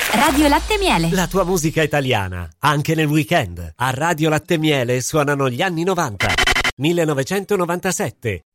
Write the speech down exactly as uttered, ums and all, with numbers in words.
Radio Latte e Miele. La tua musica italiana, anche nel weekend. A Radio Latte e Miele suonano gli anni novanta. millenovecentonovantasette,